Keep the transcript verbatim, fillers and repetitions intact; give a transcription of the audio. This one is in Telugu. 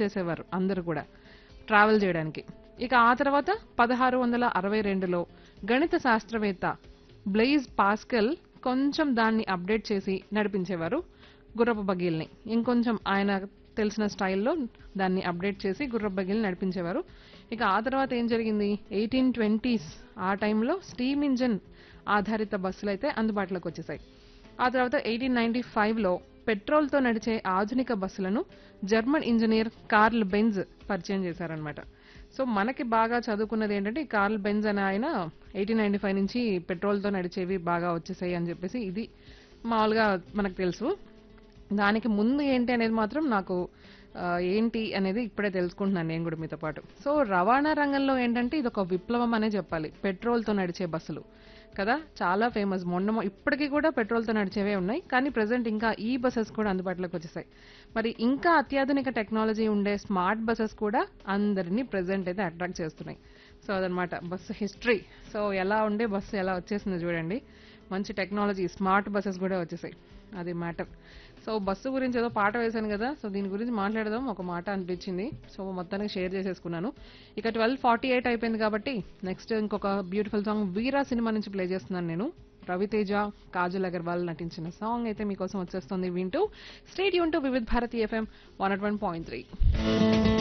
చేసేవారు అందరూ కూడా ట్రావెల్ చేయడానికి. ఇక ఆ తర్వాత పదహారు వందల అరవై రెండులో గణిత శాస్త్రవేత్త బ్లెయిజ్ పాస్కల్ కొంచెం దాన్ని అప్డేట్ చేసి నడిపించేవారు గుర్రపు బగ్గీల్ని. ఇంకొంచెం ఆయన తెలిసిన స్టైల్లో దాన్ని అప్డేట్ చేసి గుర్రపు బగ్గీల్ని నడిపించేవారు. ఇక ఆ తర్వాత ఏం జరిగింది, ఎయిటీన్ ట్వంటీస్ ఆ టైంలో స్టీమ్ ఇంజిన్ ఆధారిత బస్సులు అయితే అందుబాటులోకి వచ్చేసాయి. ఆ తర్వాత ఎయిటీన్ నైన్టీ ఫైవ్లో పెట్రోల్తో నడిచే ఆధునిక బస్సులను జర్మన్ ఇంజనీర్ కార్ల్ బెంజ్ పరిచయం చేశారనమాట. సో మనకి బాగా చదువుకున్నది ఏంటంటే ఈ కార్ల్ బెంజ్ అనే ఆయన ఎయిటీన్ నైన్టీ ఫైవ్ నుంచి పెట్రోల్తో నడిచేవి బాగా వచ్చేసాయి అని చెప్పేసి ఇది మామూలుగా మనకు తెలుసు. దానికి ముందు ఏంటి అనేది మాత్రం నాకు ఆ, ఏంటి అనేది ఇప్పుడే తెలుసుకుంటున్నాను నేను కూడా మీతో పాటు. సో రవాణా రంగంలో ఏంటంటే ఇది ఒక విప్లవం అనే చెప్పాలి, పెట్రోల్తో నడిచే బస్సులు కదా, చాలా ఫేమస్. మొన్న మొ- ఇప్పటికీ కూడా పెట్రోల్తో నడిచేవే ఉన్నాయి, కానీ ప్రెసెంట్ ఇంకా ఈ బస్సెస్ కూడా అందుబాటులోకి వచ్చేసాయి. మరి ఇంకా అత్యాధునిక టెక్నాలజీ ఉండే స్మార్ట్ బస్సెస్ కూడా అందరినీ ప్రెసెంట్ అయితే అట్రాక్ట్ చేస్తున్నాయి. సో అదనమాట బస్సు హిస్టరీ. సో ఎలా ఉండే బస్సు ఎలా వచ్చేసిందో చూడండి, మంచి టెక్నాలజీ స్మార్ట్ బస్సెస్ కూడా వచ్చేసాయి, అది మ్యాటర్. సో బస్సు గురించి ఏదో పాట వేశాను కదా, సో దీని గురించి మాట్లాడదాం, ఒక మాట అనిపించింది, సో మొత్తానికి షేర్ చేసేసుకున్నాను. ఇక ట్వెల్వ్ ఫార్టీ ఎయిట్ అయిపోయింది కాబట్టి నెక్స్ట్ ఇంకొక బ్యూటిఫుల్ సాంగ్ వీరా సినిమా నుంచి ప్లే చేస్తున్నాను నేను. రవితేజ, కాజల్ అగర్వాల్ నటించిన సాంగ్ అయితే మీకోసం వచ్చేస్తుంది. వింటూ state Yoon to Vividh Bharati FM one not one point three.